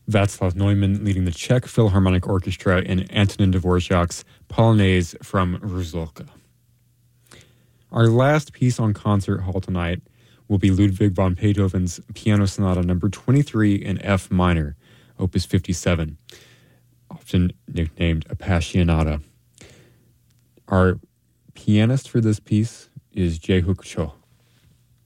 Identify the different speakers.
Speaker 1: Václav Neumann leading the Czech Philharmonic Orchestra in Antonin Dvorak's Polonaise from Rusalka. Our last piece on Concert Hall tonight will be Ludwig van Beethoven's Piano Sonata number 23 in F minor, opus 57, often nicknamed Appassionata. Our pianist for this piece is Jae-Hook Cho.